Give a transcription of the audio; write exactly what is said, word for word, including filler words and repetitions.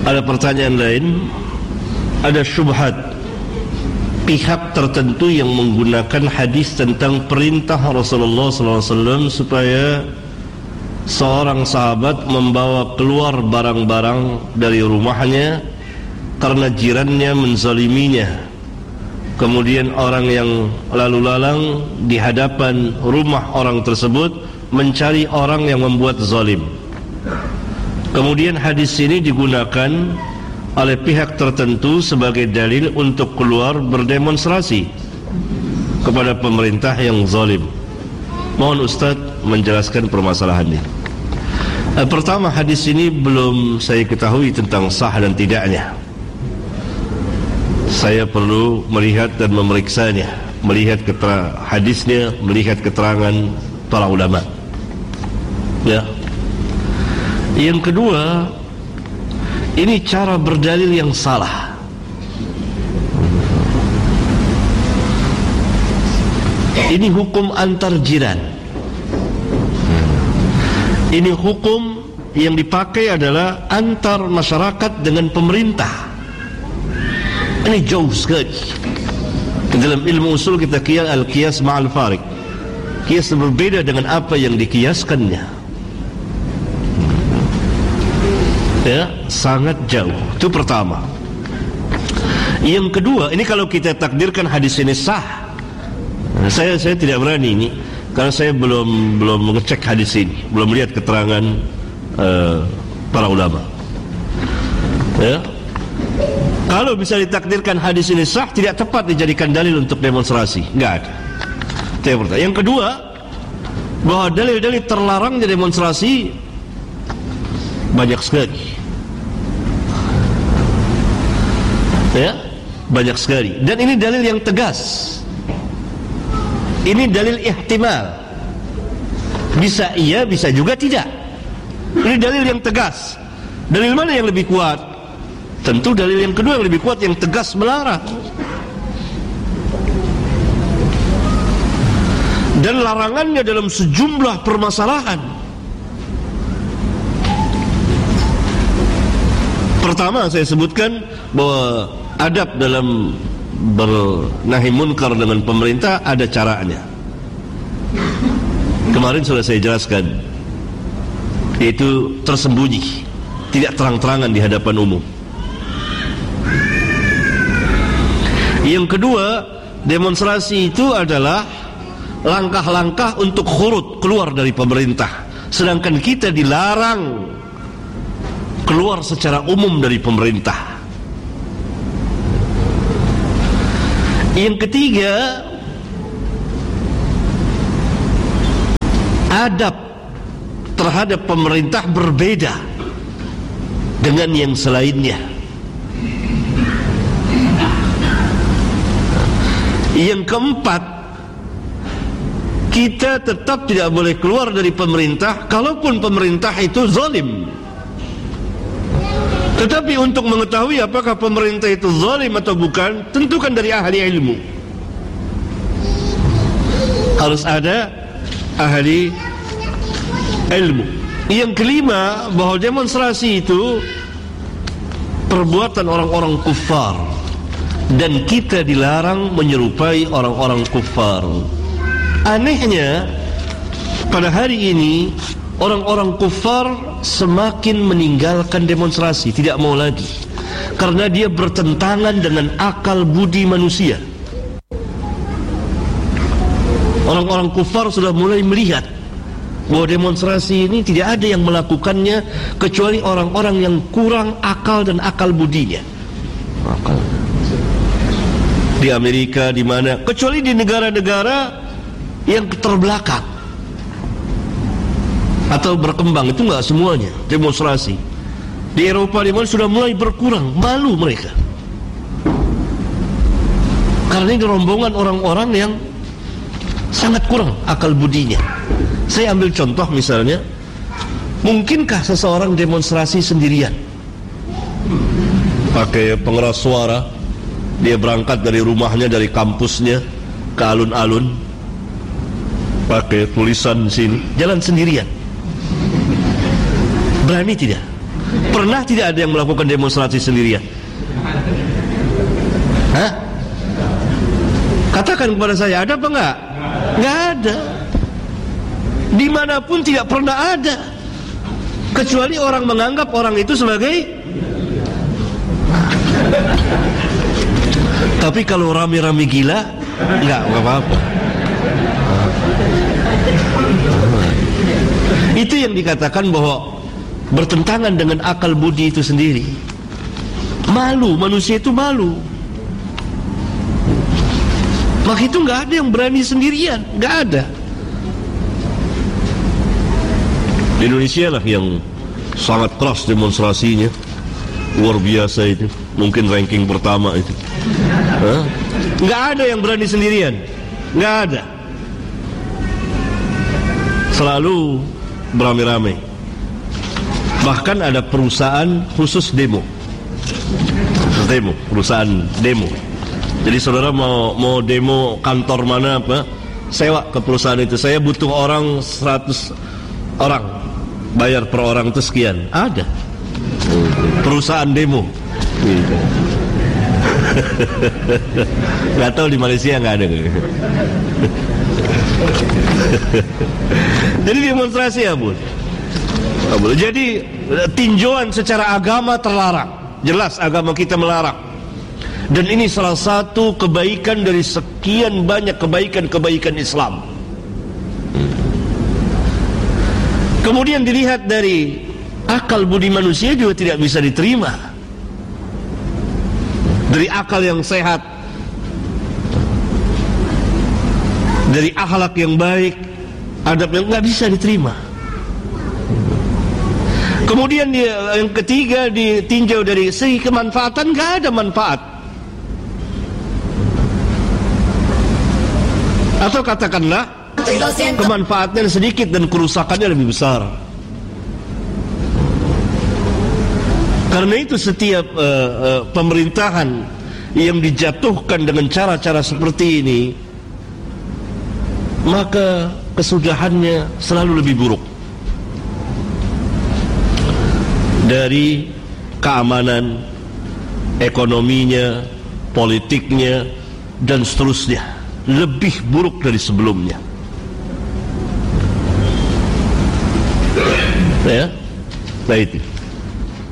Ada pertanyaan lain, ada syubhat pihak tertentu yang menggunakan hadis tentang perintah Rasulullah sallallahu alaihi wasallam supaya seorang sahabat membawa keluar barang-barang dari rumahnya karena jirannya menzaliminya. Kemudian orang yang lalu lalang di hadapan rumah orang tersebut mencari orang yang membuat zalim. Kemudian hadis ini digunakan oleh pihak tertentu sebagai dalil untuk keluar berdemonstrasi kepada pemerintah yang zalim. Mohon Ustaz menjelaskan permasalahannya. Eh, pertama, hadis ini belum saya ketahui tentang sah dan tidaknya. Saya perlu melihat dan memeriksanya, melihat keterangan hadisnya, melihat keterangan para ulama. Ya. Yang kedua, ini cara berdalil yang salah. Ini hukum antar jiran. Ini hukum yang dipakai adalah antar masyarakat dengan pemerintah. Ini jauh sekali. Dalam ilmu usul kita qiyas al-qiyas ma'al farik. Qiyas berbeda dengan apa yang dikiaskannya. Ya, sangat jauh. Itu pertama. Yang kedua, ini kalau kita takdirkan hadis ini sah, nah, saya saya tidak berani ini karena saya belum belum mengecek hadis ini, belum melihat keterangan uh, para ulama. Ya. Kalau bisa ditakdirkan hadis ini sah, tidak tepat dijadikan dalil untuk demonstrasi. Enggak ada. Itu yang pertama. Yang kedua, bahwa dalil-dalil terlarangnya demonstrasi banyak sekali. Ya, banyak sekali. Dan ini dalil yang tegas. Ini dalil ihtimal. Bisa iya, bisa juga tidak. Ini dalil yang tegas. Dalil mana yang lebih kuat? Tentu dalil yang kedua yang lebih kuat, yang tegas melarang. Dan larangannya dalam sejumlah permasalahan. Pertama, saya sebutkan bahwa adab dalam bernahi munkar dengan pemerintah ada caranya. Kemarin sudah saya jelaskan, yaitu tersembunyi, tidak terang-terangan di hadapan umum. Yang kedua, demonstrasi itu adalah langkah-langkah untuk khurut, keluar dari pemerintah. Sedangkan kita dilarang keluar secara umum dari pemerintah. Yang ketiga, adab terhadap pemerintah berbeda dengan yang selainnya. Yang keempat, kita tetap tidak boleh keluar dari pemerintah kalaupun pemerintah itu zalim. Tetapi untuk mengetahui apakah pemerintah itu zalim atau bukan, tentukan dari ahli ilmu. Harus ada ahli ilmu. Yang kelima, bahwa demonstrasi itu perbuatan orang-orang kufar, dan kita dilarang menyerupai orang-orang kufar. Anehnya, pada hari ini orang-orang kufar semakin meninggalkan demonstrasi, tidak mau lagi, karena dia bertentangan dengan akal budi manusia. Orang-orang kufar sudah mulai melihat bahwa demonstrasi ini tidak ada yang melakukannya kecuali orang-orang yang kurang akal dan akal budinya. Akal. Di Amerika, di mana, kecuali di negara-negara yang terbelakang atau berkembang, itu enggak semuanya demonstrasi. Di Eropa, di mana sudah mulai berkurang, malu mereka karena ini rombongan orang-orang yang sangat kurang akal budinya. Saya ambil contoh misalnya, mungkinkah seseorang demonstrasi sendirian pakai pengeras suara, dia berangkat dari rumahnya, dari kampusnya ke alun-alun, pakai tulisan di sini, jalan sendirian? Berani tidak? Pernah tidak ada yang melakukan demonstrasi sendirian? Hah? Katakan kepada saya, ada apa enggak? Enggak ada. Dimanapun tidak pernah ada, kecuali orang menganggap orang itu sebagai. Tapi kalau rame-rame gila, enggak, enggak apa-apa. Itu yang dikatakan bahwa bertentangan dengan akal budi itu sendiri. Malu, manusia itu malu. Maka itu nggak ada yang berani sendirian, nggak ada. Di Indonesia lah yang sangat keras demonstrasinya, luar biasa itu, mungkin ranking pertama itu. Hah? Nggak ada yang berani sendirian, nggak ada. Selalu beramai-ramai. Bahkan ada perusahaan khusus demo, demo, perusahaan demo. Jadi saudara mau mau demo kantor mana apa, sewa ke perusahaan itu. Saya butuh orang seratus orang, bayar per orang itu sekian. Ada perusahaan demo. Nggak tahu di Malaysia nggak ada. Jadi demonstrasi ya bun. Jadi tinjauan secara agama terlarang. Jelas agama kita melarang. Dan ini salah satu kebaikan dari sekian banyak kebaikan-kebaikan Islam. Kemudian dilihat dari akal budi manusia juga tidak bisa diterima. Dari akal yang sehat, dari akhlak yang baik, adab yang nggak bisa diterima. Kemudian dia, yang ketiga ditinjau dari segi kemanfaatan, nggak ada manfaat. Atau katakanlah kemanfaatnya sedikit dan kerusakannya lebih besar. Karena itu setiap uh, uh, pemerintahan yang dijatuhkan dengan cara-cara seperti ini, maka kesudahannya selalu lebih buruk. Dari keamanan, ekonominya, politiknya, dan seterusnya, lebih buruk dari sebelumnya. Ya, nah itu.